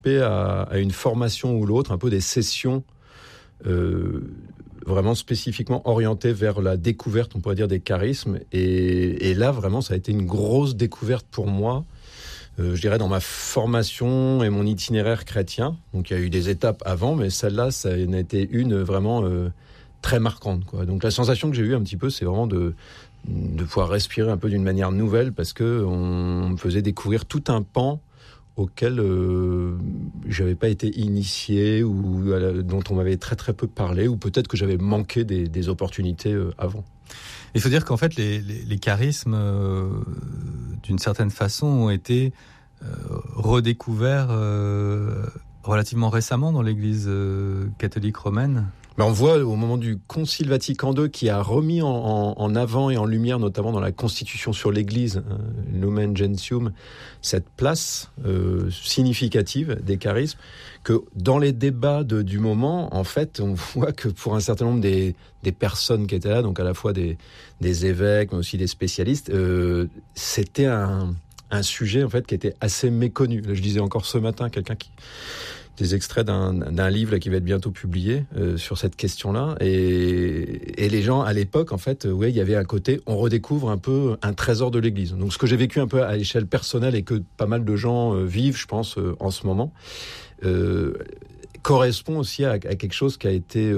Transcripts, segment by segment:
à une formation ou l'autre, un peu des sessions vraiment spécifiquement orientées vers la découverte, on pourrait dire, des charismes. Et là, vraiment, ça a été une grosse découverte pour moi, je dirais, dans ma formation et mon itinéraire chrétien. Donc, il y a eu des étapes avant, mais celle-là, ça en a été une vraiment très marquante, quoi. Donc, la sensation que j'ai eue un petit peu, c'est vraiment de pouvoir respirer un peu d'une manière nouvelle, parce qu'on me faisait découvrir tout un pan auquel j'avais pas été initié, ou dont on m'avait très très peu parlé, ou peut-être que j'avais manqué des opportunités avant. Il faut dire qu'en fait les charismes d'une certaine façon ont été redécouverts relativement récemment dans l'Église catholique romaine. Mais on voit au moment du Concile Vatican II, qui a remis en avant et en lumière, notamment dans la Constitution sur l'Église, Lumen Gentium, cette place significative des charismes, que dans les débats du moment, en fait, on voit que pour un certain nombre des personnes qui étaient là, donc à la fois des évêques, mais aussi des spécialistes, c'était un sujet en fait qui était assez méconnu. Là, je disais encore ce matin des extraits d'un livre là, qui va être bientôt publié sur cette question-là. Et les gens, à l'époque, en fait, il y avait un côté, on redécouvre un peu un trésor de l'Église. Donc, ce que j'ai vécu un peu à l'échelle personnelle et que pas mal de gens vivent, je pense, en ce moment, correspond aussi à quelque chose qui a été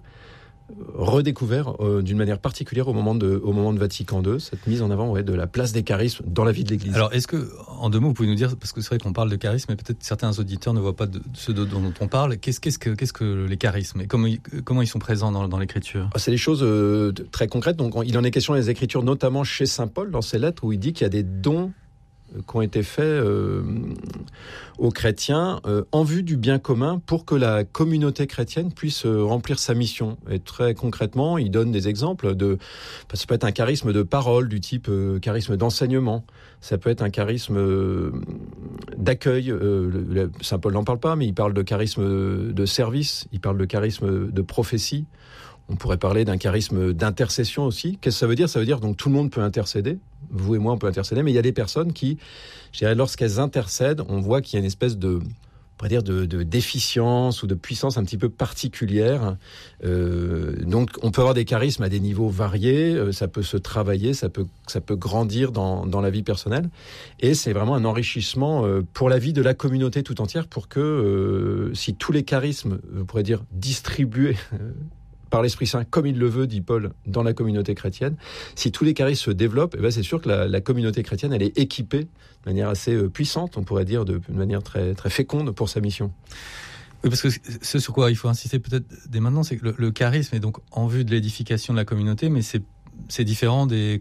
redécouvert d'une manière particulière au moment de Vatican II, cette mise en avant de la place des charismes dans la vie de l'Église. Alors, est-ce que, en 2 mots, vous pouvez nous dire, parce que c'est vrai qu'on parle de charisme, mais peut-être certains auditeurs ne voient pas ce dont on parle, qu'est-ce que les charismes et comment ils sont présents dans l'Écriture ? C'est des choses très concrètes. Donc, il en est question dans les Écritures, notamment chez Saint Paul, dans ses lettres, où il dit qu'il y a des dons qui ont été faits aux chrétiens en vue du bien commun, pour que la communauté chrétienne puisse remplir sa mission. Et très concrètement, il donne des exemples ça peut être un charisme de parole du type charisme d'enseignement, ça peut être un charisme d'accueil, Saint Paul n'en parle pas, mais il parle de charisme de service, il parle de charisme de prophétie. On pourrait parler d'un charisme d'intercession aussi. Qu'est-ce que ça veut dire ? Ça veut dire donc tout le monde peut intercéder. Vous et moi, on peut intercéder. Mais il y a des personnes qui, je dirais, lorsqu'elles intercèdent, on voit qu'il y a une espèce de déficience ou de puissance un petit peu particulière. Donc, on peut avoir des charismes à des niveaux variés. Ça peut se travailler, ça peut grandir dans la vie personnelle. Et c'est vraiment un enrichissement pour la vie de la communauté tout entière, pour que si tous les charismes, on pourrait dire, distribués par l'Esprit Saint, comme il le veut, dit Paul, dans la communauté chrétienne, si tous les charismes se développent, c'est sûr que la communauté chrétienne, elle est équipée de manière assez puissante, on pourrait dire, de manière très, très féconde pour sa mission. Oui, parce que ce sur quoi il faut insister peut-être dès maintenant, c'est que le charisme est donc en vue de l'édification de la communauté, mais c'est différent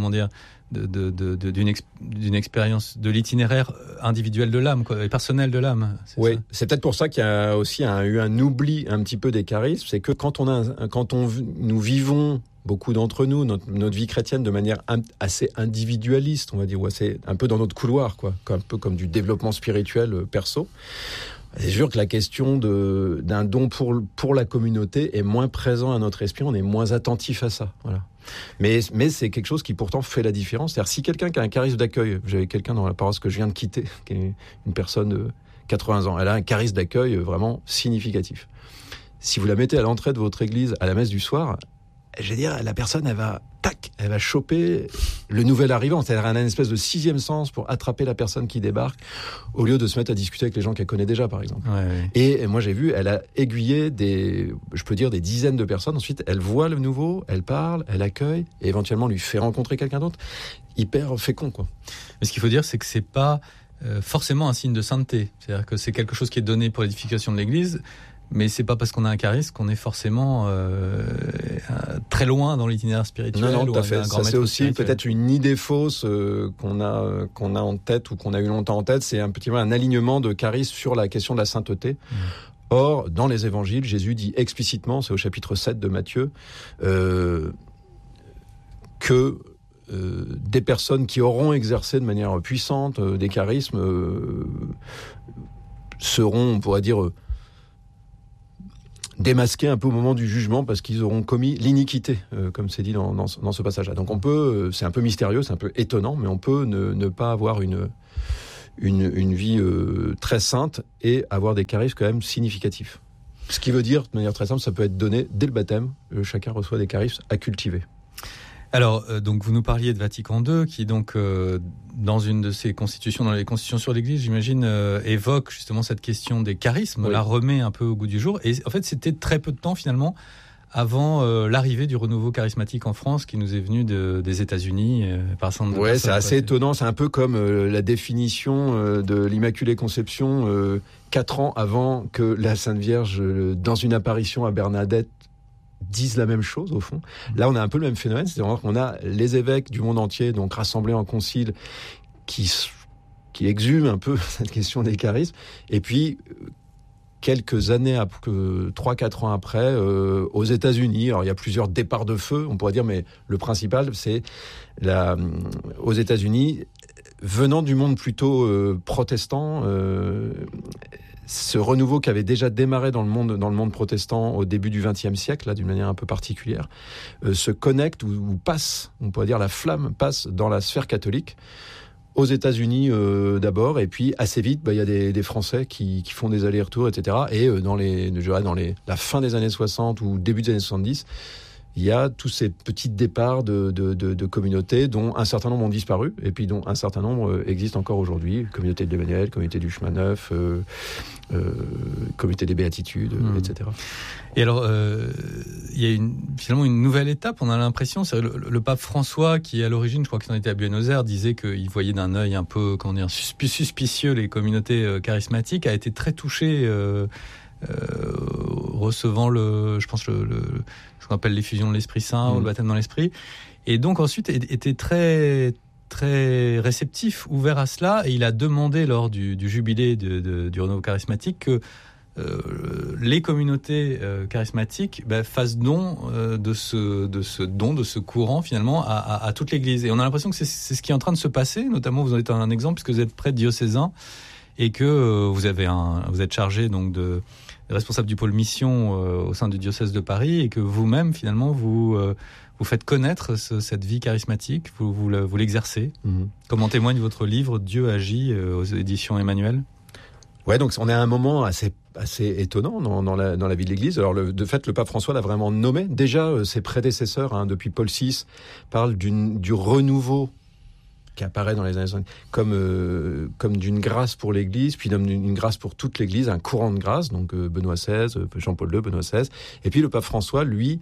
d'une expérience de l'itinéraire individuel de l'âme, et personnel de l'âme. Oui, c'est peut-être pour ça qu'il y a aussi eu un oubli un petit peu des charismes. C'est que quand nous vivons, beaucoup d'entre nous, notre vie chrétienne de manière assez individualiste, on va dire, c'est un peu dans notre couloir, quoi, un peu comme du développement spirituel perso. C'est sûr que la question d'un don pour la communauté est moins présent à notre esprit, on est moins attentif à ça. Voilà. Mais c'est quelque chose qui pourtant fait la différence. C'est-à-dire, si quelqu'un qui a un charisme d'accueil, j'avais quelqu'un dans la paroisse que je viens de quitter, qui est une personne de 80 ans, elle a un charisme d'accueil vraiment significatif. Si vous la mettez à l'entrée de votre église à la messe du soir, je veux dire, la personne, elle va choper le nouvel arrivant. C'est-à-dire, elle a une espèce de 6e sens pour attraper la personne qui débarque, au lieu de se mettre à discuter avec les gens qu'elle connaît déjà, par exemple. Ouais. Et moi, j'ai vu, elle a aiguillé des dizaines de personnes. Ensuite, elle voit le nouveau, elle parle, elle accueille, et éventuellement lui fait rencontrer quelqu'un d'autre. Hyper fécond, quoi. Mais ce qu'il faut dire, c'est que c'est pas forcément un signe de sainteté. C'est-à-dire que c'est quelque chose qui est donné pour l'édification de l'Église, mais c'est pas parce qu'on a un charisme qu'on est forcément très loin dans l'itinéraire spirituel. Non, tout à fait. Un grand ça, c'est aussi spirituel. Peut-être une idée fausse qu'on a en tête, ou qu'on a eu longtemps en tête. C'est un petit peu un alignement de charisme sur la question de la sainteté. Or, dans les évangiles, Jésus dit explicitement, c'est au chapitre 7 de Matthieu, que des personnes qui auront exercé de manière puissante des charismes seront, on pourrait dire, démasqués un peu au moment du jugement, parce qu'ils auront commis l'iniquité, comme c'est dit dans ce passage-là. Donc c'est un peu mystérieux, c'est un peu étonnant, mais on peut ne pas avoir une une vie très sainte et avoir des charismes quand même significatifs. Ce qui veut dire, de manière très simple, ça peut être donné dès le baptême. Chacun reçoit des charismes à cultiver. Alors, donc vous nous parliez de Vatican II, qui donc, dans une de ses constitutions, dans les constitutions sur l'Église, j'imagine, évoque justement cette question des charismes, oui. La remet un peu au goût du jour. Et en fait, c'était très peu de temps finalement avant l'arrivée du renouveau charismatique en France, qui nous est venu des États-Unis, par exemple. Ouais, c'est assez étonnant. C'est un peu comme la définition de l'Immaculée Conception 4 ans avant que la Sainte Vierge, dans une apparition à Bernadette, disent la même chose au fond. Là, on a un peu le même phénomène, c'est-à-dire qu'on a les évêques du monde entier, donc rassemblés en concile, qui exhument un peu cette question des charismes, et puis quelques années, 3-4 ans après, aux États-Unis, alors il y a plusieurs départs de feu, on pourrait dire, mais le principal, c'est aux États-Unis, venant du monde plutôt protestant, ce renouveau qui avait déjà démarré dans le monde protestant au début du XXe siècle, là, d'une manière un peu particulière, se connecte ou passe, on pourrait dire la flamme passe dans la sphère catholique, aux États-Unis d'abord, et puis assez vite, il y a des Français qui font des allers-retours, etc. Et dans la fin des années 60 ou début des années 70, il y a tous ces petits départs de communautés dont un certain nombre ont disparu et puis dont un certain nombre existent encore aujourd'hui. Communauté de l'Emmanuel, communauté du Chemin Neuf, communauté des Béatitudes, etc. Et alors, il y a finalement une nouvelle étape, on a l'impression, c'est le pape François, qui à l'origine, je crois qu'il en était à Buenos Aires, disait qu'il voyait d'un œil un peu, suspicieux les communautés charismatiques, a été très touché recevant ce qu'on appelle l'effusion de l'Esprit Saint ou le baptême dans l'Esprit, et donc ensuite était très très réceptif, ouvert à cela, et il a demandé lors du jubilé du renouveau charismatique que les communautés charismatiques fassent don de ce courant finalement à toute l'Église. Et on a l'impression que c'est ce qui est en train de se passer, notamment vous en êtes un exemple puisque vous êtes prêtre diocésain et que vous êtes chargé donc de responsable du pôle mission au sein du diocèse de Paris, et que vous-même finalement vous faites connaître cette vie charismatique, vous l'exercez. Comme témoigne votre livre Dieu agit aux éditions Emmanuel. Ouais, donc on est à un moment assez étonnant dans la vie de l'Église. Alors de fait, le pape François l'a vraiment nommé. Déjà, ses prédécesseurs, depuis Paul VI, parlent du renouveau qui apparaît dans les années 60 comme d'une grâce pour l'Église, puis d'une grâce pour toute l'Église, un courant de grâce, donc Benoît XVI, Jean-Paul II, Benoît XVI. Et puis le pape François, lui,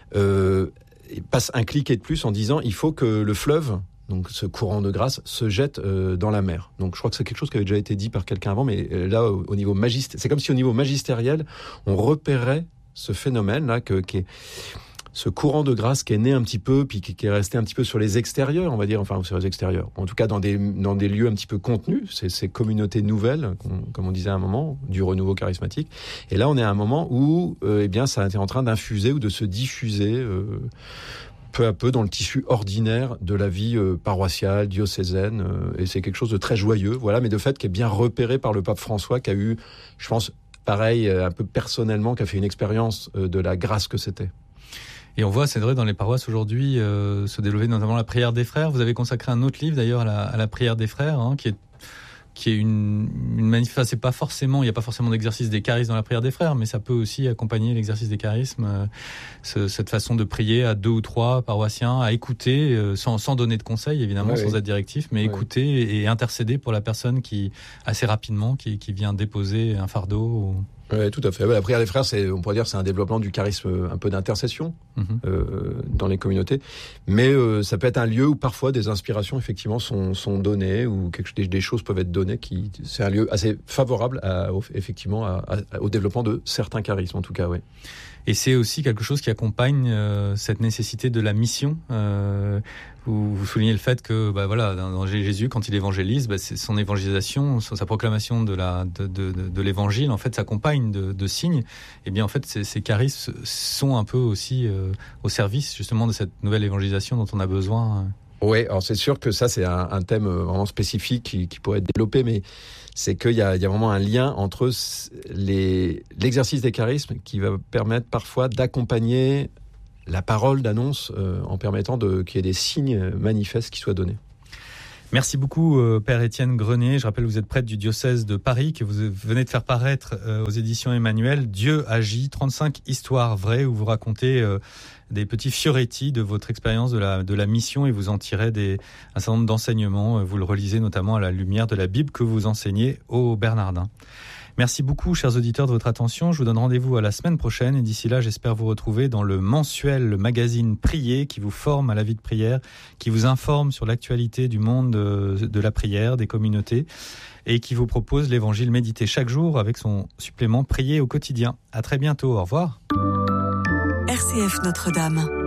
passe un cliquet de plus en disant il faut que le fleuve, donc ce courant de grâce, se jette dans la mer. Donc je crois que c'est quelque chose qui avait déjà été dit par quelqu'un avant, mais là, au niveau c'est comme si au niveau magistériel, on repérait ce phénomène-là qui est ce courant de grâce qui est né un petit peu, puis qui est resté un petit peu sur les extérieurs, on va dire, enfin sur les extérieurs, en tout cas dans des lieux un petit peu contenus, ces communautés nouvelles, comme on disait à un moment, du renouveau charismatique. Et là, on est à un moment où ça est en train d'infuser ou de se diffuser peu à peu dans le tissu ordinaire de la vie paroissiale, diocésaine, et c'est quelque chose de très joyeux, voilà, mais de fait qui est bien repéré par le pape François, qui a eu, je pense, pareil, un peu personnellement, qui a fait une expérience de la grâce que c'était. Et on voit, c'est vrai, dans les paroisses aujourd'hui, se développer notamment la prière des frères. Vous avez consacré un autre livre d'ailleurs à la prière des frères, qui est une manifestation. C'est pas forcément, il n'y a pas forcément d'exercice des charismes dans la prière des frères, mais ça peut aussi accompagner l'exercice des charismes. Cette façon de prier à 2 ou 3 paroissiens, à écouter, sans donner de conseils évidemment, sans être directif, mais écouter et intercéder pour la personne qui assez rapidement qui vient déposer un fardeau. Oui, tout à fait. La prière des frères, on pourrait dire, c'est un développement du charisme un peu d'intercession dans les communautés. Mais ça peut être un lieu où parfois des inspirations effectivement sont données, ou des choses peuvent être données. C'est un lieu assez favorable au développement de certains charismes, en tout cas, oui. Et c'est aussi quelque chose qui accompagne cette nécessité de la mission. Vous soulignez le fait que, dans Jésus, quand il évangélise, c'est son évangélisation, sa proclamation de l'évangile, en fait, s'accompagne de signes. Et bien, en fait, ces charismes sont un peu aussi au service, justement, de cette nouvelle évangélisation dont on a besoin. Oui, alors c'est sûr que ça, c'est un thème vraiment spécifique qui pourrait être développé, mais c'est qu'il y a vraiment un lien entre l'exercice des charismes qui va permettre parfois d'accompagner la parole d'annonce en permettant qu'il y ait des signes manifestes qui soient donnés. Merci beaucoup, Père Étienne Grenier. Je rappelle que vous êtes prêtre du diocèse de Paris, que vous venez de faire paraître aux éditions Emmanuel, Dieu agit, 35 histoires vraies, où vous racontez des petits fioretti de votre expérience de la mission, et vous en tirez un certain nombre d'enseignements. Vous le relisez notamment à la lumière de la Bible que vous enseignez aux Bernardins. Merci beaucoup, chers auditeurs, de votre attention. Je vous donne rendez-vous à la semaine prochaine, et d'ici là, j'espère vous retrouver dans le mensuel, le magazine Prier, qui vous forme à la vie de prière, qui vous informe sur l'actualité du monde de la prière, des communautés, et qui vous propose l'évangile médité chaque jour avec son supplément Prier au quotidien. À très bientôt, au revoir. RCF Notre-Dame.